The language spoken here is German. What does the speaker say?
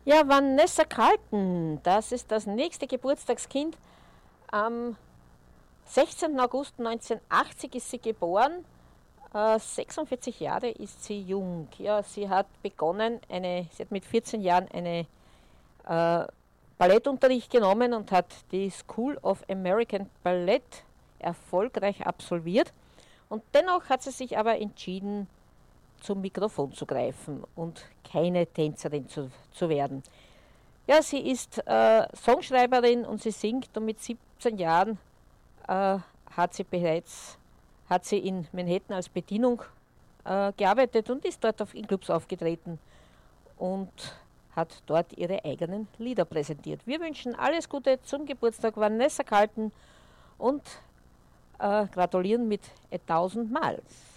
Ja, Vanessa Carlton, das ist das nächste Geburtstagskind. Am 16. August 1980 ist sie geboren. 46 Jahre ist sie jung. Ja, sie hat begonnen, sie hat mit 14 Jahren Ballettunterricht genommen und hat die School of American Ballet erfolgreich absolviert. Und dennoch hat sie sich aber entschieden, zum Mikrofon zu greifen und keine Tänzerin zu werden. Ja, sie ist Songschreiberin und sie singt, und mit 17 Jahren hat sie in Manhattan als Bedienung gearbeitet und ist dort in Clubs aufgetreten und hat dort ihre eigenen Lieder präsentiert. Wir wünschen alles Gute zum Geburtstag Vanessa Carlton und gratulieren mit 1000 Mal.